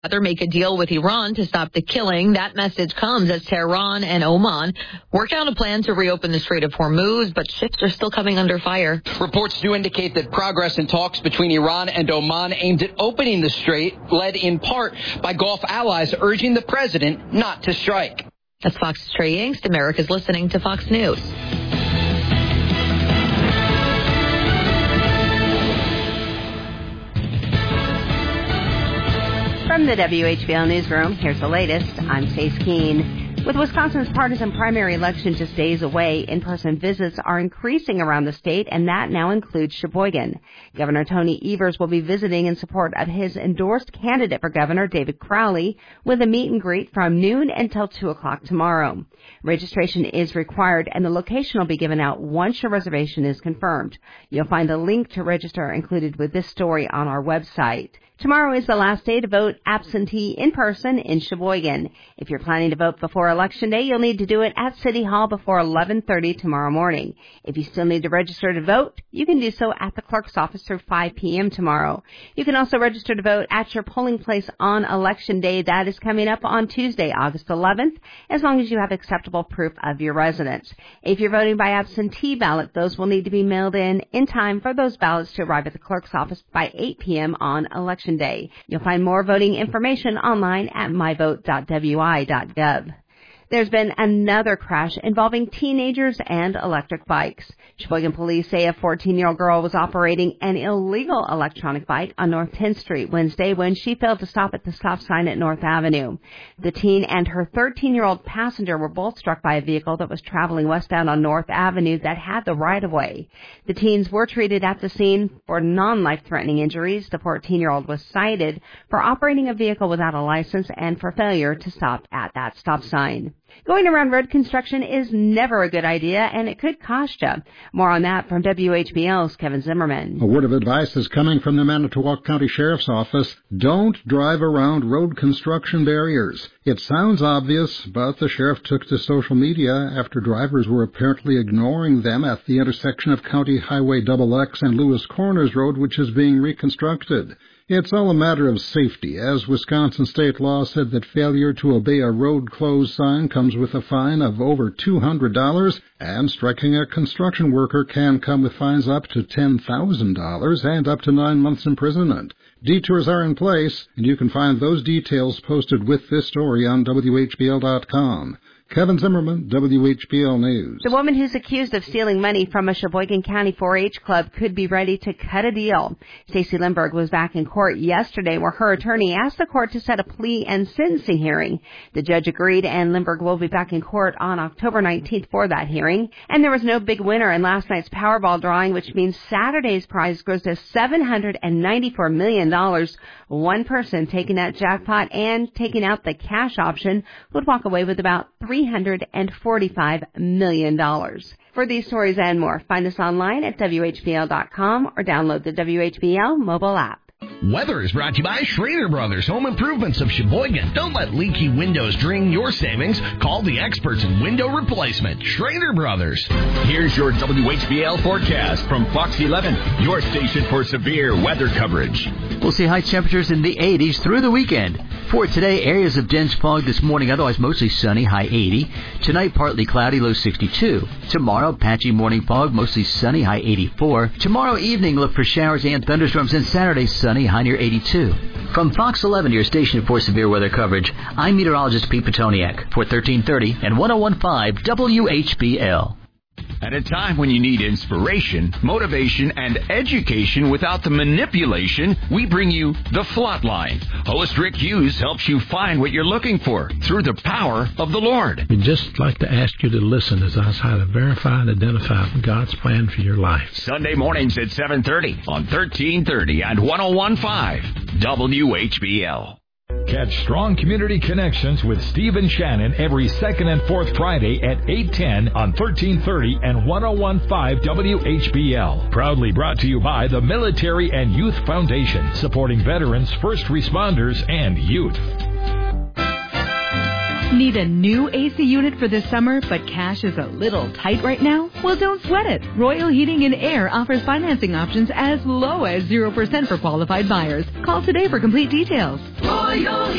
Rather make a deal with Iran to stop the killing. That message comes as Tehran and Oman work out a plan to reopen the Strait of Hormuz, but ships are still coming under fire. Reports do indicate that progress in talks between Iran and Oman aimed at opening the strait, led in part by Gulf allies urging the president not to strike. That's Fox's Trey Yingst. America's listening to Fox News. From the WHBL Newsroom, here's the latest. I'm Stace Keene. With Wisconsin's partisan primary election just days away, in-person visits are increasing around the state, and that now includes Sheboygan. Governor Tony Evers will be visiting in support of his endorsed candidate for governor, David Crowley, with a meet and greet from noon until 2 o'clock tomorrow. Registration is required, and the location will be given out once your reservation is confirmed. You'll find the link to register included with this story on our website. Tomorrow is the last day to vote absentee in person in Sheboygan. If you're planning to vote before Election Day, you'll need to do it at City Hall before 11:30 tomorrow morning. If you still need to register to vote, you can do so at the clerk's office through 5 p.m. tomorrow. You can also register to vote at your polling place on Election Day. That is coming up on Tuesday, August 11th, as long as you have acceptable proof of your residence. If you're voting by absentee ballot, those will need to be mailed in time for those ballots to arrive at the clerk's office by 8 p.m. on Election Day. You'll find more voting information online at myvote.wi.gov. There's been another crash involving teenagers and electric bikes. Sheboygan police say a 14-year-old girl was operating an illegal electronic bike on North 10th Street Wednesday when she failed to stop at the stop sign at North Avenue. The teen and her 13-year-old passenger were both struck by a vehicle that was traveling westbound on North Avenue that had the right-of-way. The teens were treated at the scene for non-life-threatening injuries. The 14-year-old was cited for operating a vehicle without a license and for failure to stop at that stop sign. Going around road construction is never a good idea, and it could cost you. More on that from WHBL's Kevin Zimmerman. A word of advice is coming from the Manitowoc County Sheriff's Office. Don't drive around road construction barriers. It sounds obvious, but the sheriff took to social media after drivers were apparently ignoring them at the intersection of County Highway XX and Lewis Corners Road, which is being reconstructed. It's all a matter of safety, as Wisconsin state law said that failure to obey a road closed sign comes with a fine of over $200, and striking a construction worker can come with fines up to $10,000 and up to 9 months imprisonment. Detours are in place, and you can find those details posted with this story on WHBL.com. Kevin Zimmerman, WHBL News. The woman who's accused of stealing money from a Sheboygan County 4-H club could be ready to cut a deal. Stacey Lindbergh was back in court yesterday where her attorney asked the court to set a plea and sentencing hearing. The judge agreed, and Lindbergh will be back in court on October 19th for that hearing. And there was no big winner in last night's Powerball drawing, which means Saturday's prize grows to $794 million. One person taking that jackpot and taking out the cash option would walk away with about $345 million. For these stories and more, find us online at WHBL.com or download the WHBL mobile app. Weather is brought to you by Schrader Brothers Home Improvements of Sheboygan. Don't let leaky windows drain your savings. Call the experts in window replacement, Schrader Brothers. Here's your WHBL forecast from Fox 11, your station for severe weather coverage. We'll see high temperatures in the 80s through the weekend. For today, areas of dense fog this morning, otherwise mostly sunny, high 80. Tonight, partly cloudy, low 62. Tomorrow, patchy morning fog, mostly sunny, high 84. Tomorrow evening, look for showers and thunderstorms, and Saturday, sunny, high near 82. From Fox 11, your station for severe weather coverage, I'm meteorologist Pete Petoniak for 1330 and 1015 WHBL. At a time when you need inspiration, motivation, and education without the manipulation, we bring you The Flatline. Host Rick Hughes helps you find what you're looking for through the power of the Lord. We'd just like to ask you to listen as I try to verify and identify God's plan for your life. Sunday mornings at 7:30 on 1330 and 1015 WHBL. Catch Strong Community Connections with Steve and Shannon every second and fourth Friday at 8:10 on 1330 and 1015 WHBL. Proudly brought to you by the Military and Youth Foundation, supporting veterans, first responders, and youth. Need a new AC unit for this summer, but cash is a little tight right now? Well, don't sweat it. Royal Heating and Air offers financing options as low as 0% for qualified buyers. Call today for complete details. Royal